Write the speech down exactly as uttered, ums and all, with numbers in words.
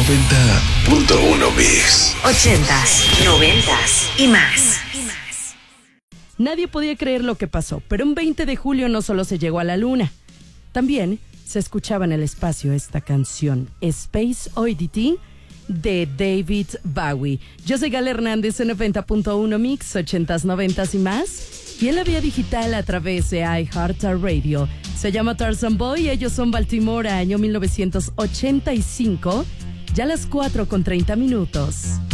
noventa punto uno Mix. Ochentas, noventas y más. Nadie podía creer lo que pasó, pero un veinte de julio no solo se llegó a la luna, también se escuchaba en el espacio esta canción, Space Oddity, de David Bowie. Yo soy Gala Hernández en noventa punto uno Mix, ochentas, noventas y más, y en la vía digital a través de iHeartRadio. Se llama Tarzan Boy, ellos son Baltimore, año mil novecientos ochenta y cinco, ya las cuatro con treinta minutos.